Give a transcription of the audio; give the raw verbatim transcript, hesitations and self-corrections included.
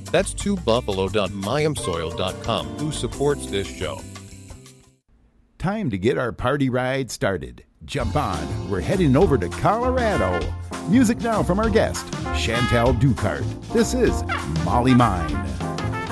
That's two buffalo dot mayim soil dot com, who supports this show. Time to get our party ride started. Jump on. We're heading over to Colorado. Music now from our guest, Chantal Ducart. This is Molly Mine.